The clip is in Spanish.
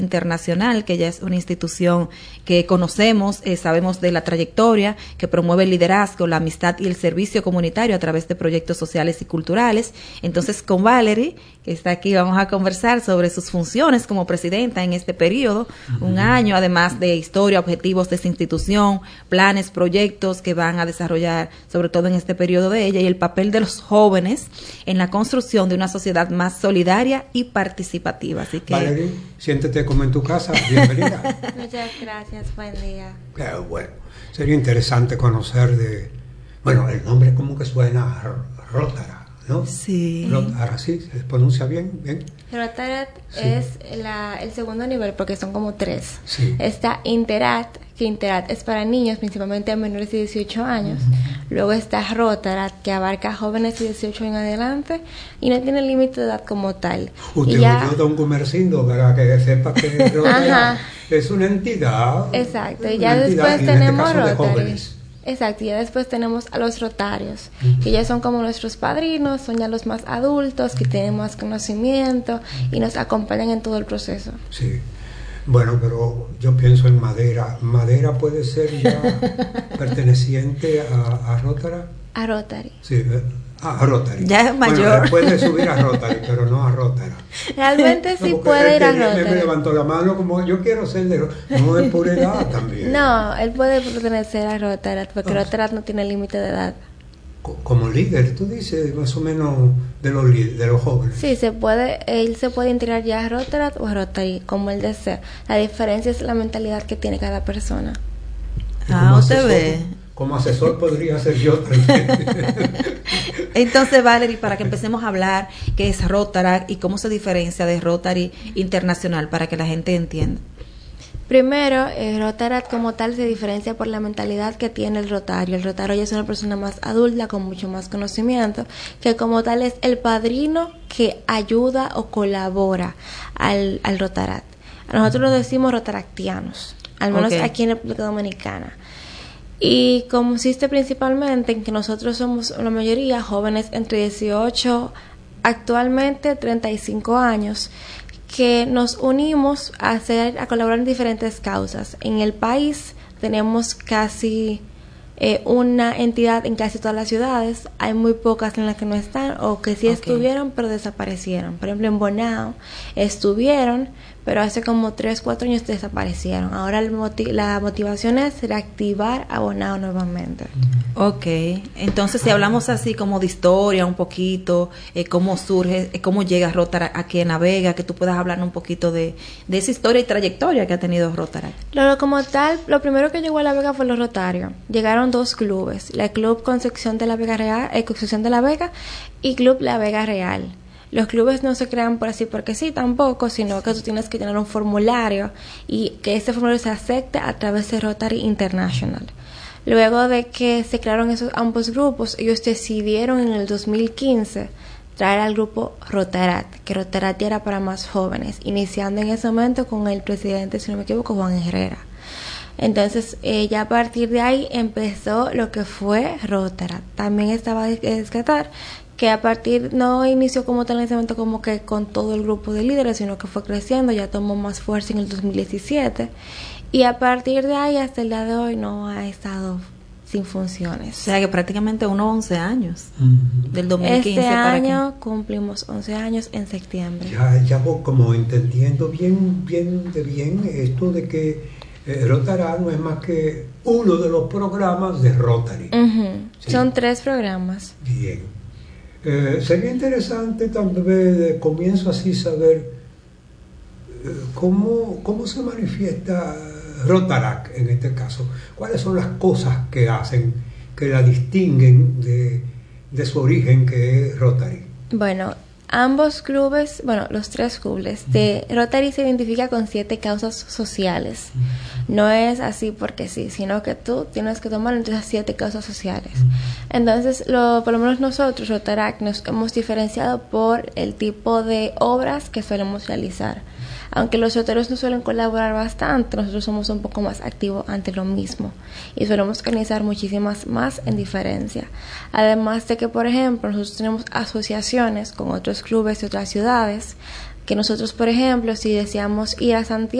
Internacional, que ya es una institución que conocemos, sabemos de la trayectoria, que promueve el liderazgo, la amistad y el servicio comunitario a través de proyectos sociales y culturales. Entonces, con Valerie, que está aquí, vamos a conversar sobre sus funciones como presidenta en este periodo, un año, además de historia, objetivos de esa institución, planes, proyectos que van a desarrollar, sobre todo en este periodo de ella, y el papel de los jóvenes en la construcción de una sociedad más solidaria y participativa. Así que, Valerie, siéntete como en tu casa, bienvenida. Muchas gracias, buen día. Bueno, sería interesante conocer bueno, el nombre como que suena Rotara, ¿no? Sí. Rotara, sí, se pronuncia bien. Rotaract Sí. es el segundo nivel porque son como 3. Sí. Está Interact, que Interact es para niños, principalmente menores de 18 años. Luego está Rotaract, que abarca jóvenes de 18 en adelante y no tiene límite de edad como tal. Usted oyó un comercindo para que sepa que Rotaract es una entidad. Exacto, y una ya entidad, después y tenemos en este caso de Rotary. jóvenes. Exacto, y ya después tenemos a los rotarios, que ya son como nuestros padrinos, son ya los más adultos, que tienen más conocimiento y nos acompañan en todo el proceso. Sí. Bueno, pero yo pienso en Madera. ¿Madera puede ser ya perteneciente a Rotaract? A Rotary. Sí, a Rotary. Ya es mayor. Bueno, puede subir a Rotary, pero no a Rotaract. Realmente sí porque puede ir a me Rotary. levantó la mano como yo quiero ser de Rotary. No es por edad también. No, él puede pertenecer a Rotaract, porque Rotaract no tiene límite de edad. Como líder, tú dices, más o menos de los jóvenes. Sí, él se puede integrar ya a Rotaract o a Rotary, como él desea. La diferencia es la mentalidad que tiene cada persona. Usted ve. Como asesor podría ser yo también. Entonces, Valerie, para que empecemos a hablar qué es Rotaract y cómo se diferencia de Rotary Internacional, para que la gente entienda. Primero, Rotaract como tal se diferencia por la mentalidad que tiene el rotario. El rotario ya es una persona más adulta, con mucho más conocimiento, que como tal es el padrino que ayuda o colabora al Rotaract. Nosotros lo decimos rotaractianos, al menos aquí en República Dominicana. Y consiste principalmente en que nosotros somos la mayoría jóvenes entre 18, actualmente 35 años, que nos unimos a colaborar en diferentes causas. En el país tenemos casi una entidad en casi todas las ciudades. Hay muy pocas en las que no están o que sí estuvieron pero desaparecieron. Por ejemplo, en Bonao estuvieron, pero hace como 3-4 años desaparecieron. Ahora la motivación es reactivar a Bonao nuevamente. Ok, entonces si hablamos así como de historia un poquito, cómo surge, cómo llega Rotaract aquí en La Vega, que tú puedas hablar un poquito de esa historia y trayectoria que ha tenido Rotaract. Como tal, lo primero que llegó a La Vega fue los Rotarios. Llegaron 2 clubes, el Club Concepción de La Vega Real, Concepción de La Vega y Club La Vega Real. Los clubes no se crean por así porque sí tampoco, sino que tú tienes que tener un formulario y que ese formulario se acepte a través de Rotary International. Luego de que se crearon esos ambos grupos, ellos decidieron en el 2015 traer al grupo Rotaract, que Rotaract era para más jóvenes, iniciando en ese momento con el presidente, si no me equivoco, Juan Herrera. Entonces, ya a partir de ahí empezó lo que fue Rotaract. También estaba de rescatar que a partir, no inició como tal en ese momento como que con todo el grupo de líderes, sino que fue creciendo, ya tomó más fuerza en el 2017 y a partir de ahí hasta el día de hoy no ha estado sin funciones. O sea que prácticamente unos 11 años, del 2015 este para año aquí. Cumplimos 11 años en septiembre. Ya voy como entendiendo bien esto de que Rotaract no es más que uno de los programas de Rotary. Sí. Son 3 programas. Bien. Sería interesante también de comienzo así saber cómo se manifiesta Rotaract en este caso. ¿Cuáles son las cosas que hacen, que la distinguen de su origen, que es Rotary? Bueno, ambos clubes, los 3 clubes de Rotary se identifica con 7 causas sociales. No es así porque sí, sino que tú tienes que tomar entre esas 7 causas sociales. Entonces, por lo menos nosotros, Rotaract, nos hemos diferenciado por el tipo de obras que solemos realizar. Aunque los rotarios no suelen colaborar bastante, nosotros somos un poco más activos ante lo mismo y solemos organizar muchísimas más en diferencia. Además de que, por ejemplo, nosotros tenemos asociaciones con otros clubes de otras ciudades, que nosotros, por ejemplo, si deseamos ir a Santiago,